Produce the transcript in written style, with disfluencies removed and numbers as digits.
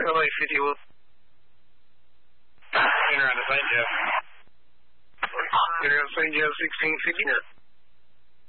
LA 51. Center on the St. Jeff. Center on St. Jeff 1650.